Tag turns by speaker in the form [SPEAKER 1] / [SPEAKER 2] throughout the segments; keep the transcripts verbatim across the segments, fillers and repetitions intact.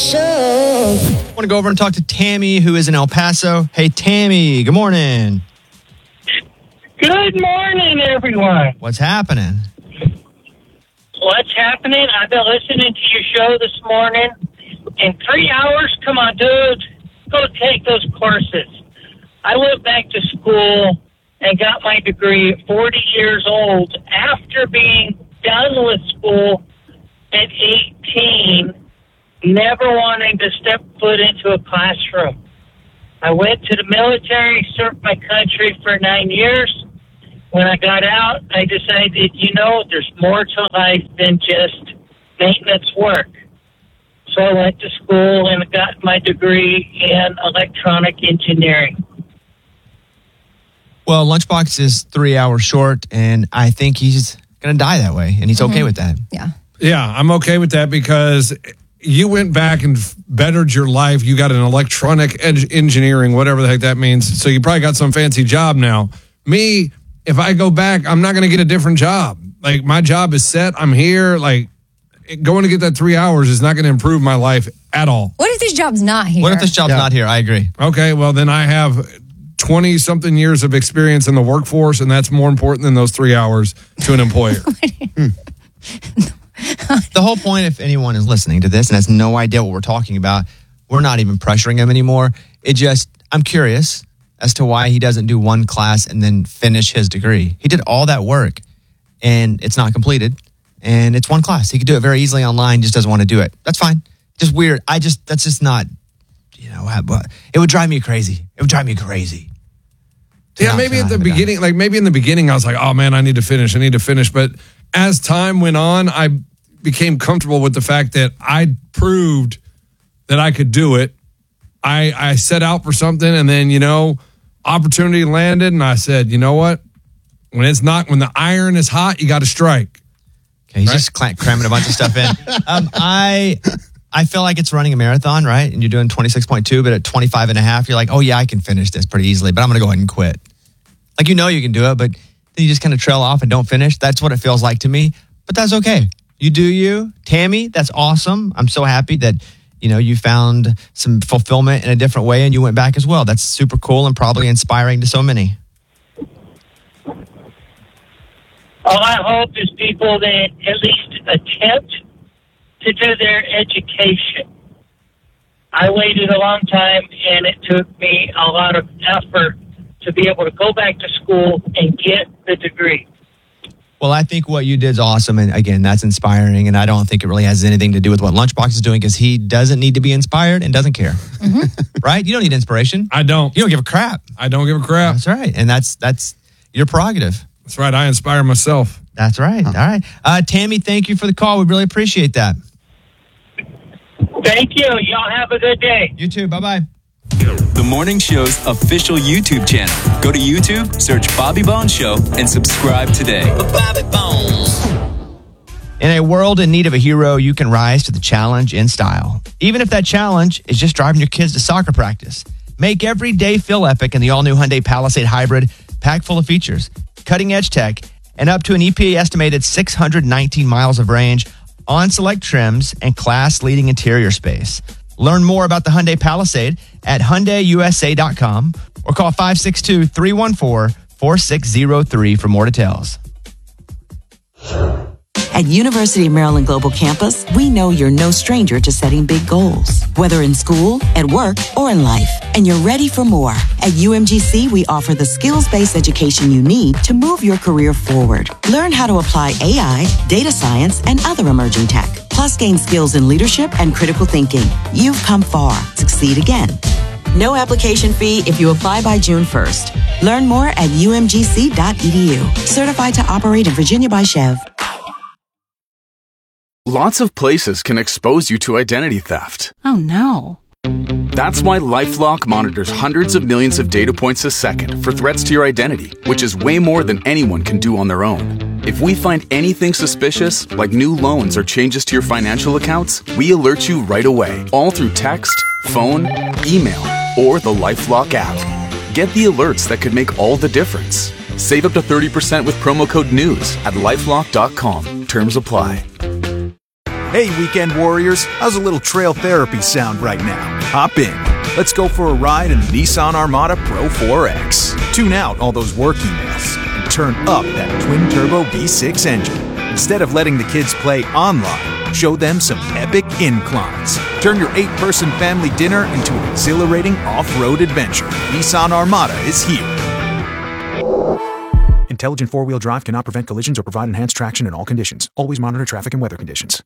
[SPEAKER 1] Show. I
[SPEAKER 2] want to go over and talk to Tammy, who is in El Paso. Hey, Tammy, good morning.
[SPEAKER 3] Good morning, everyone.
[SPEAKER 2] What's happening?
[SPEAKER 3] What's happening? I've been listening to your show this morning. In three hours, come on, dude, go take those courses. I went back to school and got my degree at forty years old after being done with school at eighteen, never wanting to step foot into a classroom. I went to the military, served my country for nine years. When I got out, I decided, you know, there's more to life than just maintenance work. So I went to school and got my degree in electronic engineering.
[SPEAKER 2] Well, Lunchbox is three hours short, and I think he's going to die that way, and he's mm-hmm. okay with that.
[SPEAKER 4] Yeah.
[SPEAKER 5] Yeah, I'm okay with that because you went back and bettered your life. You got an electronic ed- engineering, whatever the heck that means. So you probably got some fancy job now. Me, if I go back, I'm not going to get a different job. Like, my job is set. I'm here. Like, going to get that three hours is not going to improve my life at all.
[SPEAKER 4] What if this job's not here?
[SPEAKER 2] What if this job's yeah. not here? I agree.
[SPEAKER 5] Okay, well, then I have twenty-something years of experience in the workforce, and that's more important than those three hours to an employer.
[SPEAKER 2] hmm. The whole point, if anyone is listening to this and has no idea what we're talking about, we're not even pressuring him anymore. It just, I'm curious as to why he doesn't do one class and then finish his degree. He did all that work, and it's not completed, and it's one class. He could do it very easily online, just doesn't want to do it. That's fine. Just weird. I just, that's just not, you know, it would drive me crazy. It would drive me crazy.
[SPEAKER 5] Yeah, maybe at the beginning, like maybe in the beginning, I was like, oh man, I need to finish. I need to finish. But as time went on, I became comfortable with the fact that I proved that I could do it. I, I set out for something, and then, you know, opportunity landed, and I said, you know what? When it's not, when the iron is hot, you got to strike.
[SPEAKER 2] Okay, he's right? just cl- cramming a bunch of stuff in. Um, I I feel like it's running a marathon, right? And you're doing twenty-six point two, but at twenty-five and a half, you're like, oh yeah, I can finish this pretty easily, but I'm going to go ahead and quit. Like, you know you can do it, but then you just kind of trail off and don't finish. That's what it feels like to me, but that's okay. You do you. Tammy, that's awesome. I'm so happy that, you know, you found some fulfillment in a different way and you went back as well. That's super cool and probably inspiring to so many.
[SPEAKER 3] All I hope is people that at least attempt to do their education. I waited a long time, and it took me a lot of effort to be able to go back to school and get the degree.
[SPEAKER 2] Well, I think what you did is awesome, and again, that's inspiring, and I don't think it really has anything to do with what Lunchbox is doing, because he doesn't need to be inspired and doesn't care. Mm-hmm. Right? You don't need inspiration.
[SPEAKER 5] I don't.
[SPEAKER 2] You don't give a crap.
[SPEAKER 5] I don't give a crap.
[SPEAKER 2] That's right, and that's that's your prerogative.
[SPEAKER 5] That's right. I inspire myself.
[SPEAKER 2] That's right. Huh. All right. Uh, Tammy, thank you for the call. We really appreciate that.
[SPEAKER 3] Thank you. Y'all have a good day.
[SPEAKER 2] You too. Bye-bye.
[SPEAKER 6] The morning show's official YouTube channel. Go to YouTube, search Bobby Bones Show, and subscribe today. Bobby Bones.
[SPEAKER 2] In a world in need of a hero, you can rise to the challenge in style. Even if that challenge is just driving your kids to soccer practice. Make every day feel epic in the all-new Hyundai Palisade Hybrid, packed full of features, cutting-edge tech, and up to an E P A estimated six hundred nineteen miles of range on select trims and class-leading interior space. Learn more about the Hyundai Palisade at Hyundai U S A dot com or call five six two, three one four, four six zero three for more details.
[SPEAKER 7] At University of Maryland Global Campus, we know you're no stranger to setting big goals, whether in school, at work, or in life, and you're ready for more. At U M G C, we offer the skills-based education you need to move your career forward. Learn how to apply A I, data science, and other emerging tech, plus gain skills in leadership and critical thinking. You've come far. Succeed again. No application fee if you apply by June first. Learn more at U M G C dot E D U. Certified to operate in Virginia by Chev.
[SPEAKER 8] Lots of places can expose you to identity theft.
[SPEAKER 9] Oh, no.
[SPEAKER 8] That's why LifeLock monitors hundreds of millions of data points a second for threats to your identity, which is way more than anyone can do on their own. If we find anything suspicious, like new loans or changes to your financial accounts, we alert you right away, all through text, phone, email, or the LifeLock app. Get the alerts that could make all the difference. Save up to thirty percent with promo code NEWS at LifeLock dot com. Terms apply.
[SPEAKER 1] Hey, weekend warriors, how's a little trail therapy sound right now? Hop in. Let's go for a ride in the Nissan Armada Pro four X. Tune out all those work emails and turn up that twin-turbo V six engine. Instead of letting the kids play online, show them some epic inclines. Turn your eight-person family dinner into an exhilarating off-road adventure. Nissan Armada is here. Intelligent four-wheel drive cannot prevent collisions or provide enhanced traction in all conditions. Always monitor traffic and weather conditions.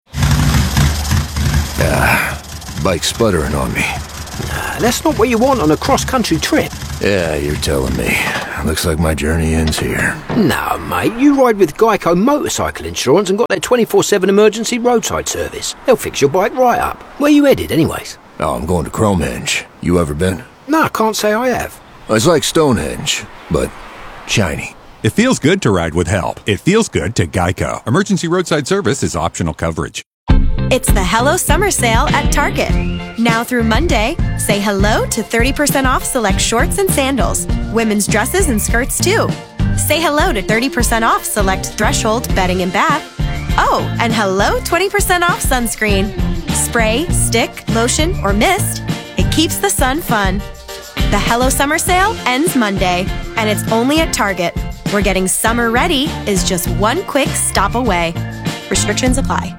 [SPEAKER 4] Ah, bike's sputtering on me.
[SPEAKER 9] Nah, that's not what you want on a cross-country trip.
[SPEAKER 4] Yeah, you're telling me. Looks like my journey ends here.
[SPEAKER 9] No, mate, you ride with Geico Motorcycle Insurance and got their twenty-four seven emergency roadside service. They'll fix your bike right up. Where you headed, anyways?
[SPEAKER 4] Oh, I'm going to Cromehenge. You ever been?
[SPEAKER 9] No, I can't say I have.
[SPEAKER 4] It's like Stonehenge, but shiny.
[SPEAKER 10] It feels good to ride with help. It feels good to Geico. Emergency roadside service is optional coverage.
[SPEAKER 11] It's the Hello Summer Sale at Target. Now through Monday, say hello to thirty percent off select shorts and sandals, women's dresses and skirts too. Say hello to thirty percent off select Threshold bedding and bath. Oh, and hello twenty percent off sunscreen. Spray, stick, lotion, or mist. It keeps the sun fun. The Hello Summer Sale ends Monday, and it's only at Target, where getting summer ready is just one quick stop away. Restrictions apply.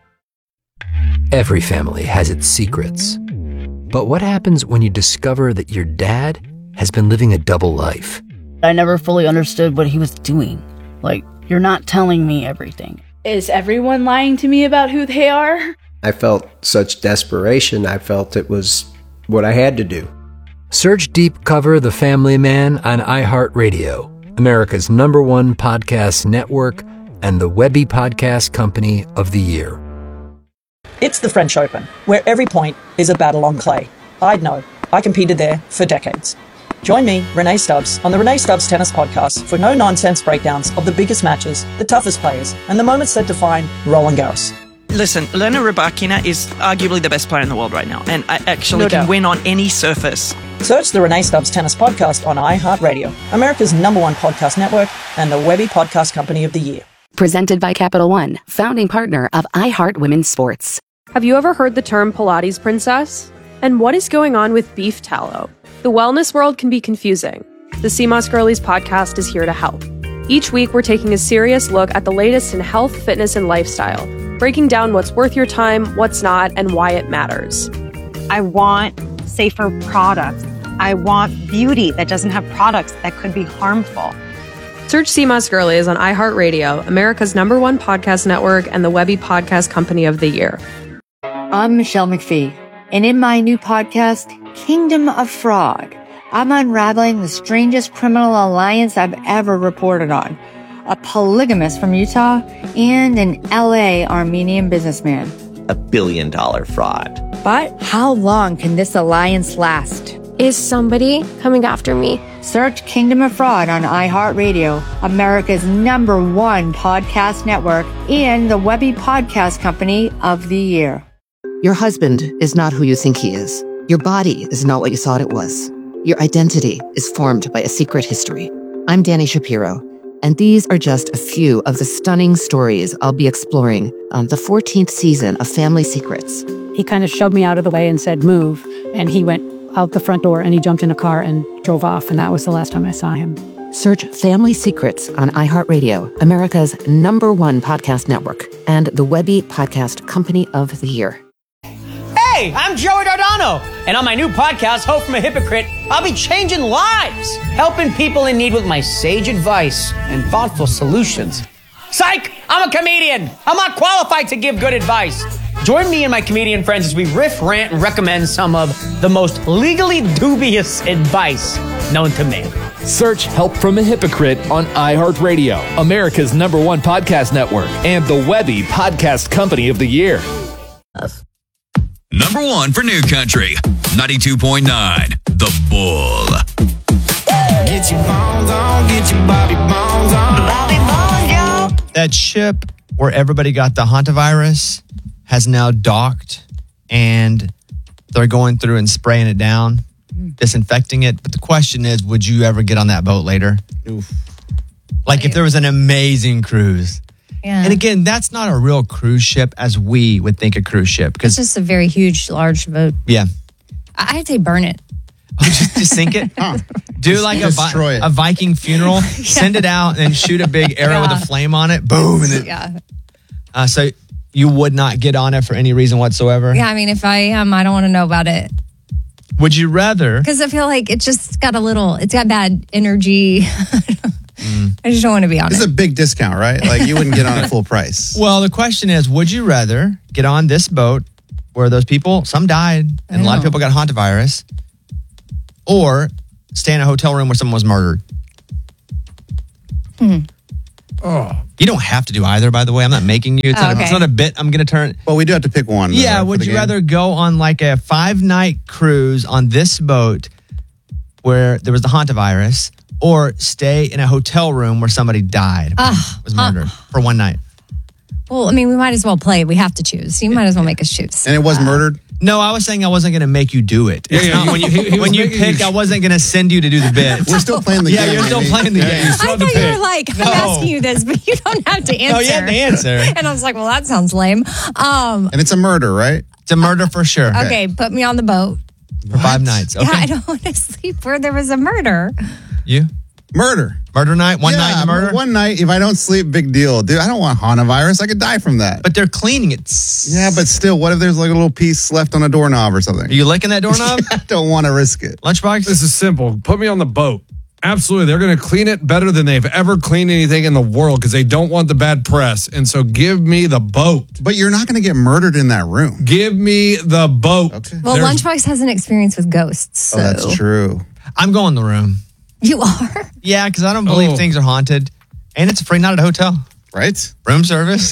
[SPEAKER 12] Every family has its secrets. But what happens when you discover that your dad has been living a double life?
[SPEAKER 13] I never fully understood what he was doing. Like, you're not telling me everything.
[SPEAKER 14] Is everyone lying to me about who they are?
[SPEAKER 15] I felt such desperation. I felt it was what I had to do.
[SPEAKER 12] Search Deep Cover The Family Man on iHeartRadio, America's number one podcast network and the Webby Podcast Company of the Year.
[SPEAKER 16] It's the French Open, where every point is a battle on clay. I'd know. I competed there for decades. Join me, Renee Stubbs, on the Renee Stubbs Tennis Podcast for no-nonsense breakdowns of the biggest matches, the toughest players, and the moments that define Roland Garros.
[SPEAKER 17] Listen, Elena Rybakina is arguably the best player in the world right now, and I actually
[SPEAKER 16] No
[SPEAKER 17] can
[SPEAKER 16] doubt.
[SPEAKER 17] win on any surface.
[SPEAKER 16] Search the Renee Stubbs Tennis Podcast on iHeartRadio, America's number one podcast network, and the Webby Podcast Company of the Year.
[SPEAKER 18] Presented by Capital One, founding partner of iHeart Women's Sports.
[SPEAKER 19] Have you ever heard the term Pilates princess? And what is going on with beef tallow? The wellness world can be confusing. The C M O S Girlies podcast is here to help. Each week, we're taking a serious look at the latest in health, fitness, and lifestyle, breaking down what's worth your time, what's not, and why it matters.
[SPEAKER 20] I want safer products. I want beauty that doesn't have products that could be harmful.
[SPEAKER 19] Search C M O S Girlies on iHeartRadio, America's number one podcast network, and the Webby Podcast Company of the Year.
[SPEAKER 21] I'm Michelle McPhee, and in my new podcast, Kingdom of Fraud, I'm unraveling the strangest criminal alliance I've ever reported on. A polygamist from Utah and an L A Armenian businessman.
[SPEAKER 22] A billion dollar fraud.
[SPEAKER 21] But how long can this alliance last?
[SPEAKER 23] Is somebody coming after me?
[SPEAKER 21] Search Kingdom of Fraud on iHeartRadio, America's number one podcast network, and the Webby Podcast Company of the Year.
[SPEAKER 24] Your husband is not who you think he is. Your body is not what you thought it was. Your identity is formed by a secret history. I'm Danny Shapiro, and these are just a few of the stunning stories I'll be exploring on the fourteenth season of Family Secrets.
[SPEAKER 25] He kind of shoved me out of the way and said, move. And he went out the front door and he jumped in a car and drove off. And that was the last time I saw him.
[SPEAKER 24] Search Family Secrets on iHeartRadio, America's number one podcast network, and the Webby Podcast Company of the Year.
[SPEAKER 26] Hey, I'm Joey Dardano, and on my new podcast, Hope from a Hypocrite, I'll be changing lives, helping people in need with my sage advice and thoughtful solutions. Psych! I'm a comedian. I'm not qualified to give good advice. Join me and my comedian friends as we riff, rant, and recommend some of the most legally dubious advice known to man.
[SPEAKER 27] Search Help from a Hypocrite on iHeartRadio, America's number one podcast network, and the Webby Podcast Company of the Year.
[SPEAKER 28] Number one for New Country, ninety-two point nine, The Bull.
[SPEAKER 29] Get your bones on, get your Bobby bones on. Bobby bones, yo.
[SPEAKER 2] That ship where everybody got the hantavirus has now docked, and they're going through and spraying it down, disinfecting it. But the question is, would you ever get on that boat later? Oof. Like if there was an amazing cruise
[SPEAKER 1] Yeah.
[SPEAKER 2] And again, that's not a real cruise ship as we would think a cruise ship.
[SPEAKER 1] It's
[SPEAKER 2] Because
[SPEAKER 1] just a very huge, large boat.
[SPEAKER 2] yeah,
[SPEAKER 1] I- I'd say burn it.
[SPEAKER 2] just, just sink it. Do like a,
[SPEAKER 3] Destroy
[SPEAKER 2] vi-
[SPEAKER 3] it.
[SPEAKER 2] a Viking funeral. Send it out and shoot a big arrow
[SPEAKER 1] Yeah.
[SPEAKER 2] with a flame on it. Boom. And it,
[SPEAKER 1] Yeah.
[SPEAKER 2] uh, so you would not get on it for any reason whatsoever.
[SPEAKER 1] Yeah, I mean, if I am, I don't want to know about it.
[SPEAKER 2] Would you rather?
[SPEAKER 1] Because I feel like it just got a little, it's got bad energy. I just don't want to be on
[SPEAKER 3] This
[SPEAKER 1] it.
[SPEAKER 3] is a big discount, right? Like you wouldn't get on it full price.
[SPEAKER 2] Well, the question is, would you rather get on this boat where those people, some died, and a lot of people got hantavirus, or stay in a hotel room where someone was murdered?
[SPEAKER 1] Hmm.
[SPEAKER 3] Oh.
[SPEAKER 2] You don't have to do either, by the way. I'm not making you. It's,
[SPEAKER 1] Oh,
[SPEAKER 2] not, a,
[SPEAKER 1] okay.
[SPEAKER 2] it's not a bit I'm going to turn.
[SPEAKER 3] Well, we do have to pick one.
[SPEAKER 2] Yeah,
[SPEAKER 3] uh, for
[SPEAKER 2] would
[SPEAKER 3] the
[SPEAKER 2] you
[SPEAKER 3] game.
[SPEAKER 2] rather go on like a five night cruise on this boat where there was the hantavirus, or stay in a hotel room where somebody died,
[SPEAKER 1] Ugh.
[SPEAKER 2] was murdered for one night?
[SPEAKER 1] Well, I mean, we might as well play. We have to choose. You might as well make us choose.
[SPEAKER 3] And it was murdered?
[SPEAKER 2] No, I was saying I wasn't going to make you do it.
[SPEAKER 4] Yeah,
[SPEAKER 2] It's
[SPEAKER 4] yeah,
[SPEAKER 2] not
[SPEAKER 4] you-
[SPEAKER 2] when you,
[SPEAKER 4] he- he was
[SPEAKER 2] when you
[SPEAKER 4] making
[SPEAKER 2] pick,
[SPEAKER 4] you-
[SPEAKER 2] I wasn't going to send you to do the bit.
[SPEAKER 3] We're still playing the
[SPEAKER 2] yeah,
[SPEAKER 3] game.
[SPEAKER 2] you're still
[SPEAKER 3] Amy.
[SPEAKER 2] playing the
[SPEAKER 4] Yeah,
[SPEAKER 2] game.
[SPEAKER 4] you
[SPEAKER 1] I
[SPEAKER 4] still have to
[SPEAKER 1] thought you
[SPEAKER 4] pick.
[SPEAKER 1] were like, I'm
[SPEAKER 2] No.
[SPEAKER 1] asking you this, but you don't have to answer.
[SPEAKER 2] No, you have to answer.
[SPEAKER 1] And I was like, well, that sounds lame. Um,
[SPEAKER 3] And it's a murder, right?
[SPEAKER 2] It's a murder for sure.
[SPEAKER 1] okay, put me on the boat.
[SPEAKER 2] For five nights. Okay.
[SPEAKER 1] Yeah, I don't want to sleep where there was a murder.
[SPEAKER 2] You?
[SPEAKER 3] Murder.
[SPEAKER 2] Murder night? One
[SPEAKER 3] Yeah,
[SPEAKER 2] night to murder?
[SPEAKER 3] One night. If I don't sleep, big deal. Dude, I don't want hantavirus. I could die from that.
[SPEAKER 2] But they're cleaning it.
[SPEAKER 3] Yeah, but still, what if there's like a little piece left on a doorknob or something?
[SPEAKER 2] Are you licking that doorknob?
[SPEAKER 3] I don't want to risk it.
[SPEAKER 2] Lunchbox?
[SPEAKER 4] This is simple. Put me on the boat. Absolutely. They're going to clean it better than they've ever cleaned anything in the world because they don't want the bad press. And so give me the boat.
[SPEAKER 3] But you're not going to get murdered in that room.
[SPEAKER 4] Give me the boat. Okay.
[SPEAKER 1] Well, Lunchbox has an experience with ghosts. So.
[SPEAKER 3] Oh, that's true.
[SPEAKER 2] I'm going the room.
[SPEAKER 1] You are?
[SPEAKER 2] Yeah, because I don't believe
[SPEAKER 4] Oh.
[SPEAKER 2] things are haunted. And it's a free night at a hotel.
[SPEAKER 3] Right?
[SPEAKER 2] Room service.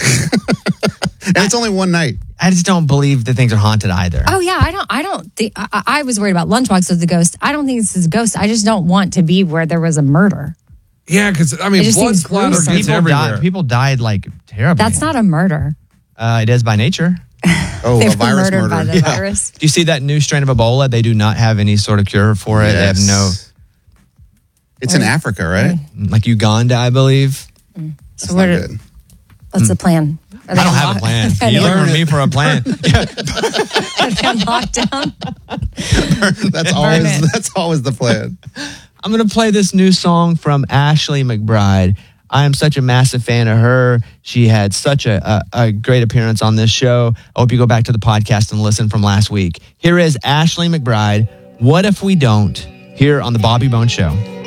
[SPEAKER 3] And it's only one night.
[SPEAKER 2] I just don't believe that things are haunted either.
[SPEAKER 1] Oh yeah, I don't. I don't think. I, I was worried about Lunchbox as a ghost. I don't think this is a ghost. I just don't want to be where there was a murder.
[SPEAKER 4] Yeah, because, I mean,
[SPEAKER 1] It just
[SPEAKER 4] blood
[SPEAKER 1] seems
[SPEAKER 4] splatter
[SPEAKER 1] gruesome.
[SPEAKER 4] gets
[SPEAKER 2] People
[SPEAKER 4] everywhere.
[SPEAKER 2] died, people died like terribly.
[SPEAKER 1] That's not a murder.
[SPEAKER 2] Uh, it is by nature.
[SPEAKER 3] Oh,
[SPEAKER 1] They
[SPEAKER 3] a
[SPEAKER 1] were
[SPEAKER 3] virus
[SPEAKER 1] murdered
[SPEAKER 3] murder.
[SPEAKER 1] by the virus.
[SPEAKER 2] Do you see that new strain of Ebola? They do not have any sort of cure for it. They have
[SPEAKER 3] Yes.
[SPEAKER 2] no,
[SPEAKER 3] It's in Africa, right?
[SPEAKER 2] like Uganda, I believe.
[SPEAKER 3] That's
[SPEAKER 1] So what?
[SPEAKER 3] not
[SPEAKER 1] Are,
[SPEAKER 3] good.
[SPEAKER 1] what's the plan? Are
[SPEAKER 2] I
[SPEAKER 1] they
[SPEAKER 2] don't
[SPEAKER 1] on
[SPEAKER 2] have a
[SPEAKER 1] lock-
[SPEAKER 2] plan.
[SPEAKER 1] Are
[SPEAKER 2] You
[SPEAKER 1] they
[SPEAKER 2] look
[SPEAKER 1] on-
[SPEAKER 2] for me for a plan.
[SPEAKER 1] are they on lockdown?
[SPEAKER 3] That's
[SPEAKER 1] Burn
[SPEAKER 3] always
[SPEAKER 1] it.
[SPEAKER 3] that's always the plan.
[SPEAKER 2] I'm going to play this new song from Ashley McBride. I am such a massive fan of her. She had such a, a, a great appearance on this show. I hope you go back to the podcast and listen from last week. Here is Ashley McBride, What If We Don't, here on The Bobby Bone Show.